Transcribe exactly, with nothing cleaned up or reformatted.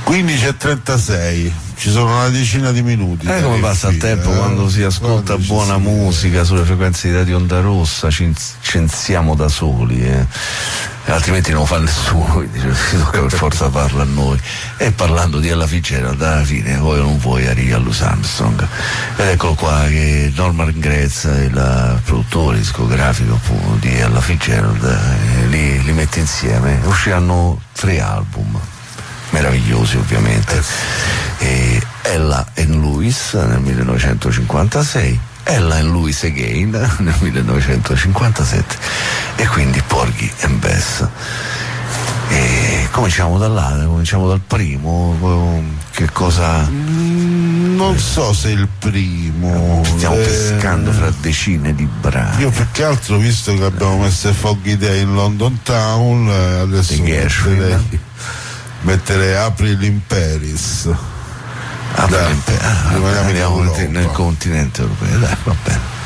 quindici e trentasei, ci sono una decina di minuti. Eh, come passa il tempo, eh, quando si ascolta buona musica sulle frequenze di Radio Onda Rossa, ci censiamo da soli, eh. Altrimenti non lo fa nessuno, quindi si tocca per forza farla a noi. E parlando di Ella Fitzgerald, alla fine vuoi o non vuoi arrivi a Louis Armstrong, ed eccolo qua che Norman Gratz, il produttore discografico di Ella Fitzgerald, eh, li, li mette insieme. Usciranno tre album meravigliosi ovviamente, e Ella and Louis nel millenovecentocinquantasei, Ella and Louis Again nel millenovecentocinquantasette, e quindi Porgy and Bess. E cominciamo da là, cominciamo dal primo. Che cosa? Mm, non so se il primo. Stiamo eh... pescando fra decine di brani. Io più che altro, visto che abbiamo messo Foggy Day in London Town, adesso metterei, metterei April in Paris. April in Paris. Ah, rimaniamo nel continente europeo, dai, va bene.